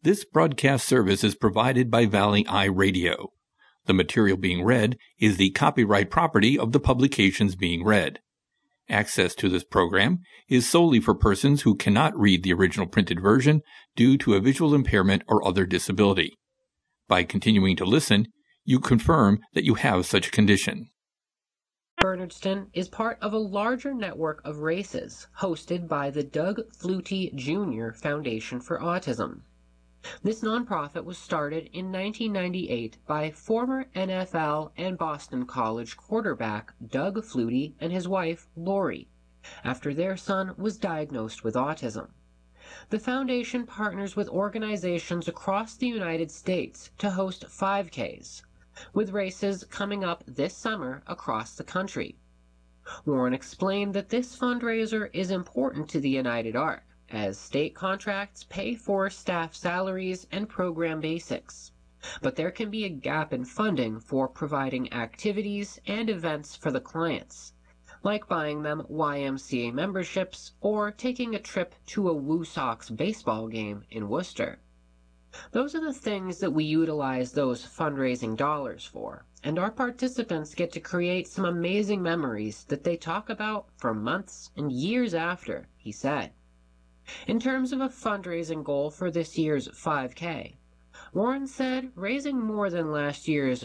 This broadcast service is provided by Valley Eye Radio. The material being read is the copyright property of the publications being read. Access to this program is solely for persons who cannot read the original printed version due to a visual impairment or other disability. By continuing to listen, you confirm that you have such a condition. Bernardston is part of a larger network of races hosted by the Doug Flutie Jr. Foundation for Autism. This nonprofit was started in 1998 by former NFL and Boston College quarterback Doug Flutie and his wife Lori, after their son was diagnosed with autism. The foundation partners with organizations across the United States to host 5Ks, with races coming up this summer across the country. Warren explained that this fundraiser is important to the United Arc, as state contracts pay for staff salaries and program basics. But there can be a gap in funding for providing activities and events for the clients, like buying them YMCA memberships or taking a trip to a Woo Sox baseball game in Worcester. Those are the things that we utilize those fundraising dollars for, and our participants get to create some amazing memories that they talk about for months and years after, he said. In terms of a fundraising goal for this year's 5K, Warren said raising more than last year's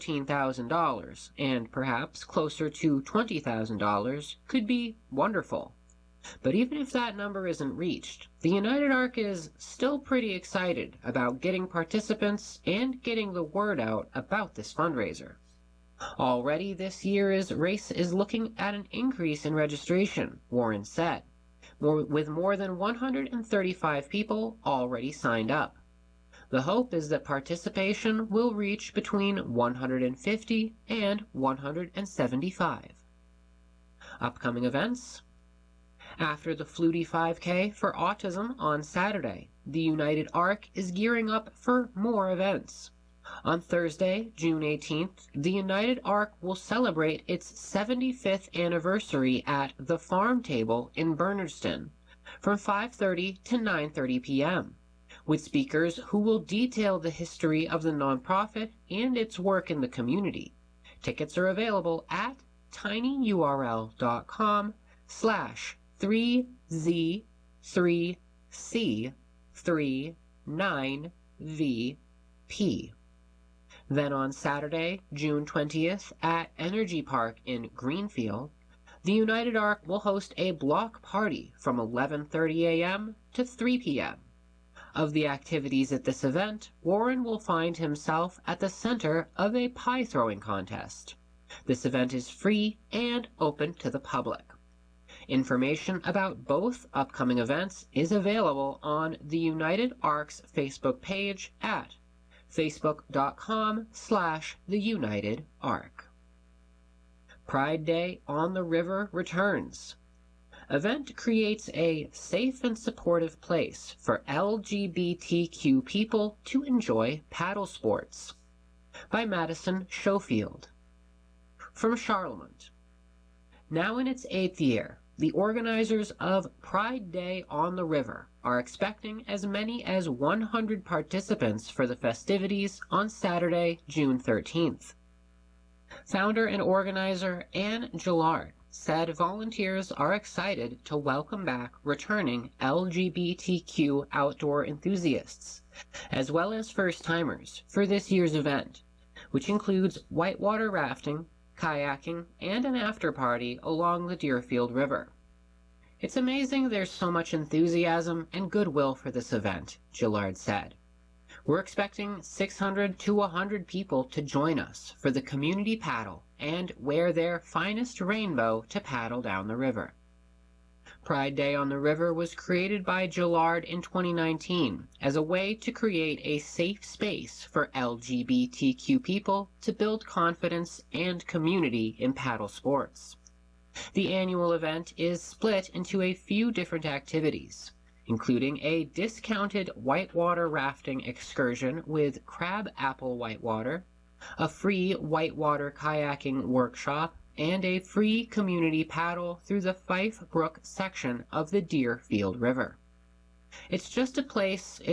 $13,000 and perhaps closer to $20,000 could be wonderful. But even if that number isn't reached, the United Arc is still pretty excited about getting participants and getting the word out about this fundraiser. Already this year's race is looking at an increase in registration, Warren said, with more than 135 people already signed up. The hope is that participation will reach between 150 and 175. Upcoming events. After the Flutie 5K for Autism on Saturday, the United Arc is gearing up for more events. On Thursday, June 18th, the United Arc will celebrate its 75th anniversary at the Farm Table in Bernardston from 5:30 to 9:30 p.m., with speakers who will detail the history of the nonprofit and its work in the community. Tickets are available at tinyurl.com/3Z3C39VP. Then on Saturday, June 20th, at Energy Park in Greenfield, the United Arc will host a block party from 11:30 a.m. to 3 p.m. Of the activities at this event, Warren will find himself at the center of a pie-throwing contest. This event is free and open to the public. Information about both upcoming events is available on the United Arc's Facebook page at facebook.com/theunitedarc. Pride Day on the River returns. Event creates a safe and supportive place for LGBTQ people to enjoy paddle sports. By Madison Schofield. From Charlemont. Now in its 8th year, the organizers of Pride Day on the River are expecting as many as 100 participants for the festivities on Saturday, June 13th. Founder and organizer Anne Gillard said volunteers are excited to welcome back returning LGBTQ outdoor enthusiasts, as well as first-timers, for this year's event, which includes whitewater rafting, kayaking, and an after-party along the Deerfield River. It's amazing there's so much enthusiasm and goodwill for this event, Gillard said. We're expecting 600 to 100 people to join us for the community paddle and wear their finest rainbow to paddle down the river. Pride Day on the River was created by Gillard in 2019 as a way to create a safe space for LGBTQ people to build confidence and community in paddle sports. The annual event is split into a few different activities, including a discounted whitewater rafting excursion with crab apple whitewater, a free whitewater kayaking workshop, and a free community paddle through the Fife Brook section of the Deerfield River. It's just a place